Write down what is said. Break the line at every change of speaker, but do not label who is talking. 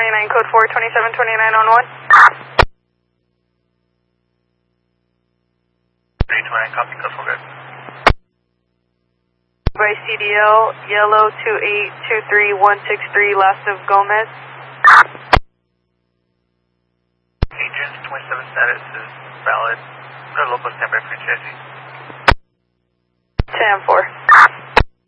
29, code 4, 2729 on 1.
329, copy, code 4, good.
By CDL, yellow 2823163, last of Gomez.
Agent 27 status is valid. Got a local standby for Jesse.
10-4.